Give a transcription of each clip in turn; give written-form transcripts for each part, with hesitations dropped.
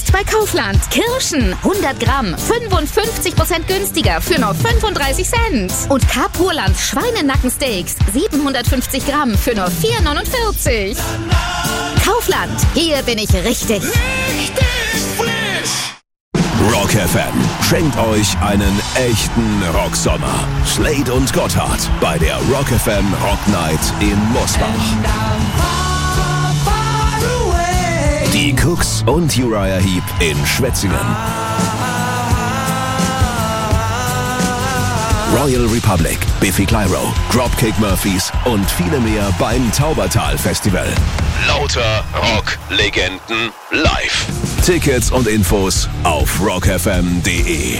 Jetzt bei Kaufland. Kirschen 100 Gramm 55% günstiger für nur 35 Cent. Und K-Purland Schweinenackensteaks 750 Gramm für nur 4,49. Kaufland, hier bin ich richtig. Rock FM schenkt euch einen echten Rocksommer. Slade und Gotthard bei der Rock FM Rock Night in Mosbach. Die Cooks und Uriah Heep in Schwetzingen. Royal Republic, Biffy Clyro, Dropkick Murphys und viele mehr beim Taubertal Festival. Lauter Rock-Legenden live. Tickets und Infos auf rockfm.de.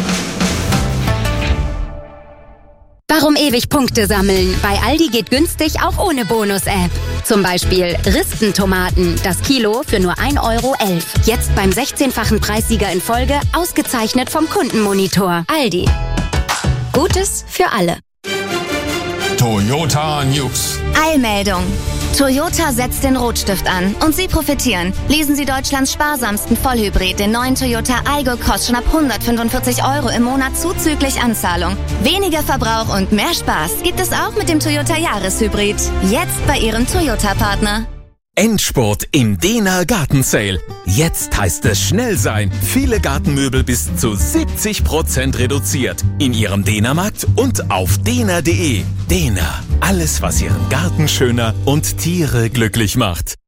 Warum ewig Punkte sammeln? Bei Aldi geht günstig auch ohne Bonus-App. Zum Beispiel Rispentomaten, das Kilo für nur 1,11 €. Jetzt beim 16-fachen Preissieger in Folge, ausgezeichnet vom Kundenmonitor. Aldi. Gutes für alle. Toyota News. Eilmeldung. Toyota setzt den Rotstift an und Sie profitieren. Lesen Sie Deutschlands sparsamsten Vollhybrid, den neuen Toyota Aygo, kostet schon ab 145 € im Monat zuzüglich Anzahlung. Weniger Verbrauch und mehr Spaß gibt es auch mit dem Toyota Jahreshybrid. Jetzt bei Ihrem Toyota-Partner. Endspurt im Dehner Gartensale. Jetzt heißt es schnell sein. Viele Gartenmöbel bis zu 70% reduziert. In Ihrem Dehnermarkt und auf dehner.de. Dehner. Alles, was Ihren Garten schöner und Tiere glücklich macht.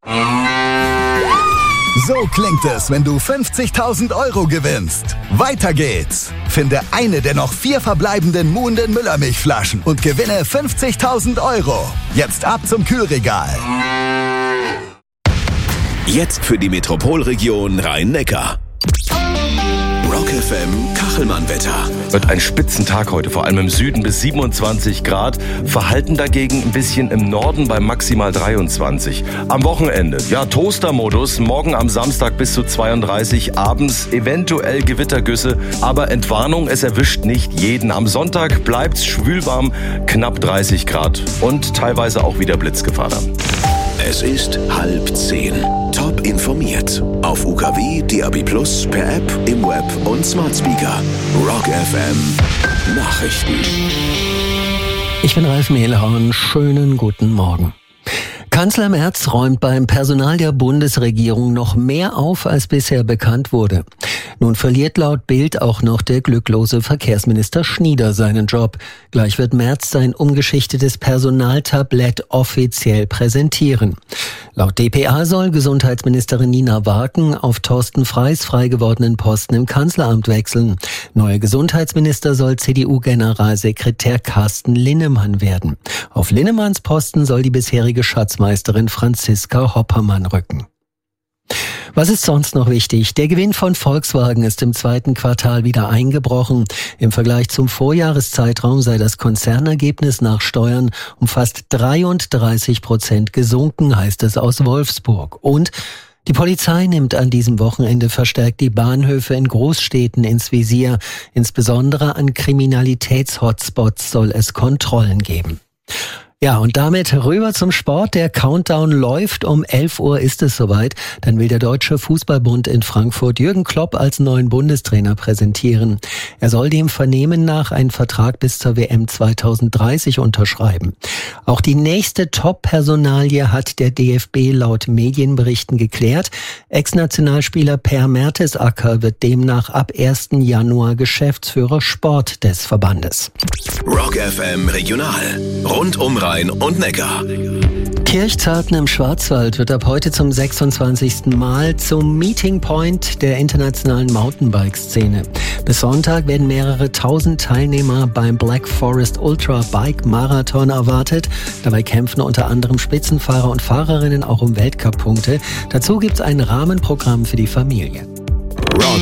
So klingt es, wenn du 50.000 € gewinnst. Weiter geht's. Finde eine der noch 4 verbleibenden Muhnden Müllermilchflaschen und gewinne 50.000 €. Jetzt ab zum Kühlregal. Jetzt für die Metropolregion Rhein-Neckar. Rock FM Kachelmann-Wetter. Wird ein Spitzentag heute, vor allem im Süden bis 27 Grad. Verhalten dagegen ein bisschen im Norden bei maximal 23. Am Wochenende, ja, Toastermodus. Morgen am Samstag bis zu 32. Abends eventuell Gewittergüsse. Aber Entwarnung, es erwischt nicht jeden. Am Sonntag bleibt's schwülwarm, knapp 30 Grad. Und teilweise auch wieder Blitzgefahr dann. Es ist 9:30. Top informiert. Auf UKW, DAB+, per App, im Web und Smart Speaker. Rock FM Nachrichten. Ich bin Ralf Mehlhorn. Schönen guten Morgen. Kanzler Merz räumt beim Personal der Bundesregierung noch mehr auf, als bisher bekannt wurde. Nun verliert laut Bild auch noch der glücklose Verkehrsminister Schnieder seinen Job. Gleich wird Merz sein umgeschichtetes Personaltablett offiziell präsentieren. Laut dpa soll Gesundheitsministerin Nina Waken auf Thorsten Freys frei gewordenen Posten im Kanzleramt wechseln. Neuer Gesundheitsminister soll CDU-Generalsekretär Carsten Linnemann werden. Auf Linnemanns Posten soll die bisherige Schatzmeisterin Franziska Hoppermann rücken. Was ist sonst noch wichtig? Der Gewinn von Volkswagen ist im zweiten Quartal wieder eingebrochen. Im Vergleich zum Vorjahreszeitraum sei das Konzernergebnis nach Steuern um fast 33% gesunken, heißt es aus Wolfsburg. Und die Polizei nimmt an diesem Wochenende verstärkt die Bahnhöfe in Großstädten ins Visier. Insbesondere an Kriminalitäts-Hotspots soll es Kontrollen geben. Ja, und damit rüber zum Sport. Der Countdown läuft. Um 11 Uhr ist es soweit. Dann will der Deutsche Fußballbund in Frankfurt Jürgen Klopp als neuen Bundestrainer präsentieren. Er soll dem Vernehmen nach einen Vertrag bis zur WM 2030 unterschreiben. Auch die nächste Top-Personalie hat der DFB laut Medienberichten geklärt. Ex-Nationalspieler Per Mertesacker wird demnach ab 1. Januar Geschäftsführer Sport des Verbandes. Rock FM Regional. Rund um Rhein und Neckar. Kirchzarten im Schwarzwald wird ab heute zum 26. Mal zum Meeting Point der internationalen Mountainbike-Szene. Bis Sonntag werden mehrere tausend Teilnehmer beim Black Forest Ultra Bike Marathon erwartet. Dabei kämpfen unter anderem Spitzenfahrer und Fahrerinnen auch um Weltcup-Punkte. Dazu gibt es ein Rahmenprogramm für die Familie.